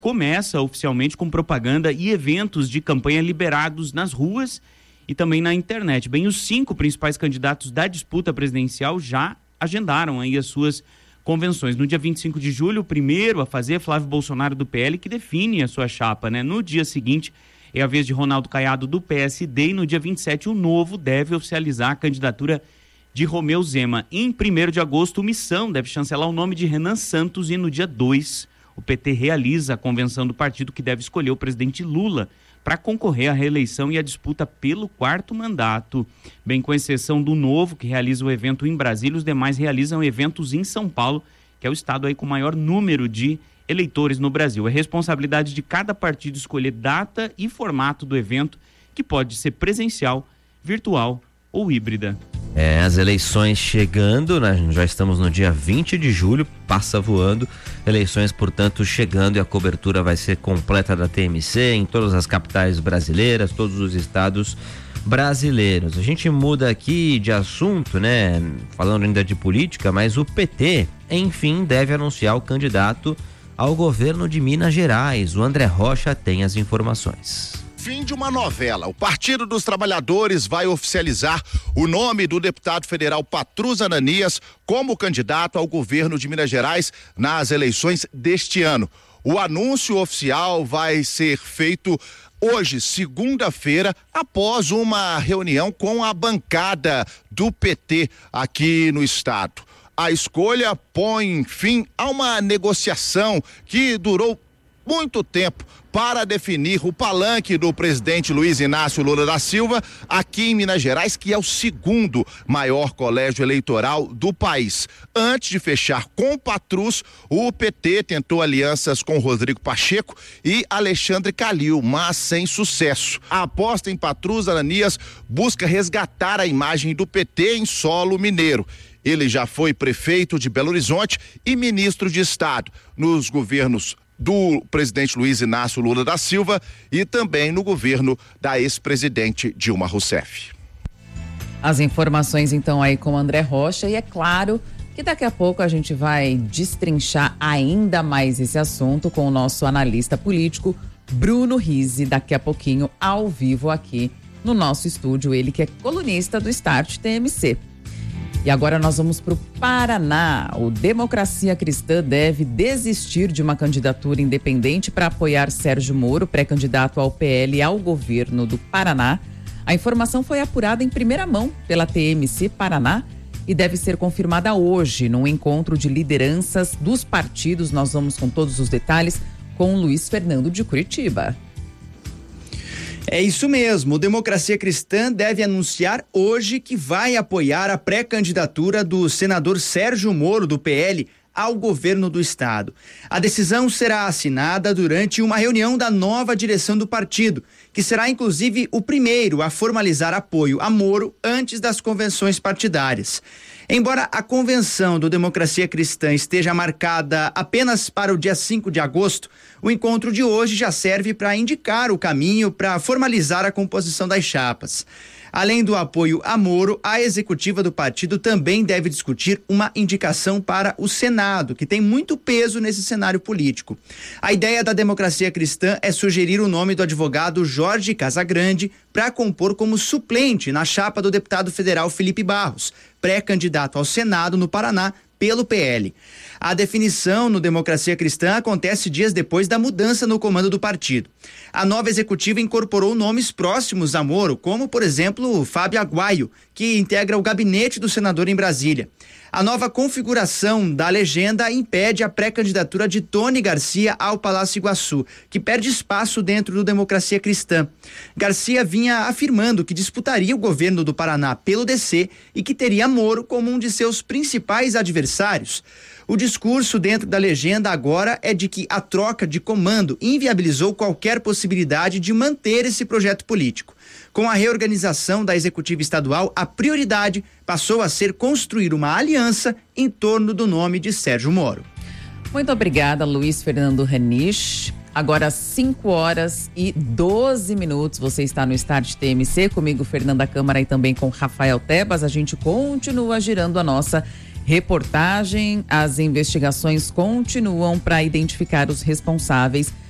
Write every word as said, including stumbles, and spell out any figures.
começa oficialmente com propaganda e eventos de campanha liberados nas ruas e também na internet. Bem, os cinco principais candidatos da disputa presidencial já agendaram aí as suas convenções. No dia vinte e cinco de julho, o primeiro a fazer é Flávio Bolsonaro do P L, que define a sua chapa, né? No dia seguinte é a vez de Ronaldo Caiado do P S D e no dia vinte e sete o Novo deve oficializar a candidatura de Romeu Zema. Em primeiro de agosto, o Missão deve chancelar o nome de Renan Santos e no dia dois o P T realiza a convenção do partido que deve escolher o presidente Lula para concorrer à reeleição e à disputa pelo quarto mandato. Bem, com exceção do Novo, que realiza o evento em Brasília, os demais realizam eventos em São Paulo, que é o estado aí com maior número de eleitores no Brasil. É responsabilidade de cada partido escolher data e formato do evento, que pode ser presencial, virtual ou híbrida. É, as eleições chegando, né? Já estamos no dia vinte de julho, passa voando, eleições, portanto, chegando, e a cobertura vai ser completa da T M C em todas as capitais brasileiras, todos os estados brasileiros. A gente muda aqui de assunto, né? Falando ainda de política, mas o P T, enfim, deve anunciar o candidato ao governo de Minas Gerais. O André Rocha tem as informações. Fim de uma novela. O Partido dos Trabalhadores vai oficializar o nome do deputado federal Patrus Ananias como candidato ao governo de Minas Gerais nas eleições deste ano. O anúncio oficial vai ser feito hoje, segunda-feira, após uma reunião com a bancada do P T aqui no estado. A escolha põe fim a uma negociação que durou muito tempo para definir o palanque do presidente Luiz Inácio Lula da Silva aqui em Minas Gerais, que é o segundo maior colégio eleitoral do país. Antes de fechar com o Patrus, o P T tentou alianças com Rodrigo Pacheco e Alexandre Calil, mas sem sucesso. A aposta em Patrus Ananias busca resgatar a imagem do P T em solo mineiro. Ele já foi prefeito de Belo Horizonte e ministro de Estado nos governos do presidente Luiz Inácio Lula da Silva e também no governo da ex-presidente Dilma Rousseff. As informações então aí com o André Rocha, e é claro que daqui a pouco a gente vai destrinchar ainda mais esse assunto com o nosso analista político Bruno Rizzi, daqui a pouquinho ao vivo aqui no nosso estúdio, ele que é colunista do Start T M C. E agora nós vamos para o Paraná. O Democracia Cristã deve desistir de uma candidatura independente para apoiar Sérgio Moro, pré-candidato ao P L ao governo do Paraná. A informação foi apurada em primeira mão pela T M C Paraná e deve ser confirmada hoje num encontro de lideranças dos partidos. Nós vamos com todos os detalhes com o Luiz Fernando de Curitiba. É isso mesmo, o Democracia Cristã deve anunciar hoje que vai apoiar a pré-candidatura do senador Sérgio Moro, do P L, ao governo do estado. A decisão será assinada durante uma reunião da nova direção do partido, que será inclusive o primeiro a formalizar apoio a Moro antes das convenções partidárias. Embora a convenção do Democracia Cristã esteja marcada apenas para o dia cinco de agosto, o encontro de hoje já serve para indicar o caminho para formalizar a composição das chapas. Além do apoio a Moro, a executiva do partido também deve discutir uma indicação para o Senado, que tem muito peso nesse cenário político. A ideia da Democracia Cristã é sugerir o nome do advogado Jorge Casagrande para compor como suplente na chapa do deputado federal Felipe Barros, pré-candidato ao Senado no Paraná pelo P L. A definição no Democracia Cristã acontece dias depois da mudança no comando do partido. A nova executiva incorporou nomes próximos a Moro, como, por exemplo, Fábio Aguaio, que integra o gabinete do senador em Brasília. A nova configuração da legenda impede a pré-candidatura de Tony Garcia ao Palácio Iguaçu, que perde espaço dentro do Democracia Cristã. Garcia vinha afirmando que disputaria o governo do Paraná pelo D C e que teria Moro como um de seus principais adversários. O discurso dentro da legenda agora é de que a troca de comando inviabilizou qualquer possibilidade de manter esse projeto político. Com a reorganização da executiva estadual, a prioridade passou a ser construir uma aliança em torno do nome de Sérgio Moro. Muito obrigada, Luiz Fernando Ranich. Agora cinco horas e doze minutos, você está no Start T M C, comigo Fernanda Câmara e também com Rafael Tebas. A gente continua girando a nossa reportagem, as investigações continuam para identificar os responsáveis